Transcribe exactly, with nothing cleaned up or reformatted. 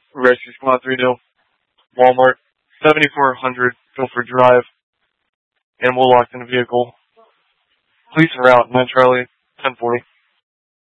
Rescue Squad three nil. Walmart, seventy-four hundred Guilford Drive. Animal locked in a vehicle. Police are out. nine Charlie, ten forty.